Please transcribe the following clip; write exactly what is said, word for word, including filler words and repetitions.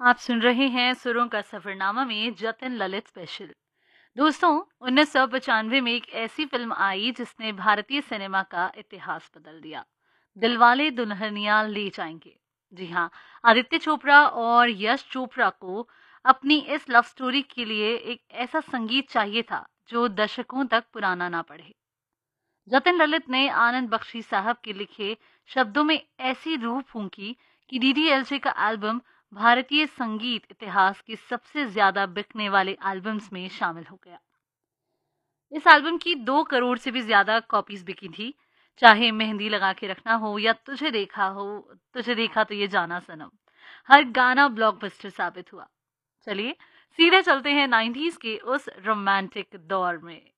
आप सुन रहे हैं सुरों का सफरनामा में जतिन ललित स्पेशल। दोस्तों, उन्नीस सौ पचानवे में एक ऐसी फिल्म आई जिसने भारतीय सिनेमा का इतिहास बदल दिया। दिलवाले दुल्हनिया ले जाएंगे। जी हाँ, आदित्य चोपड़ा और यश चोपड़ा को अपनी इस लव स्टोरी के लिए एक ऐसा संगीत चाहिए था जो दशकों तक पुराना ना पड़े। जतिन ललित ने आनंद बख्शी साहब के लिखे शब्दों में ऐसी रूह फूंकी कि डीडीएलजे का एल्बम भारतीय संगीत इतिहास के सबसे ज्यादा बिकने वाले एल्बम्स में शामिल हो गया। इस एल्बम की दो करोड़ से भी ज्यादा कॉपीज बिकी थी। चाहे मेहंदी लगा के रखना हो या तुझे देखा हो, तुझे देखा तो ये जाना सनम, हर गाना ब्लॉकबस्टर साबित हुआ। चलिए सीधे चलते हैं नाइन्टीज के उस रोमांटिक दौर में।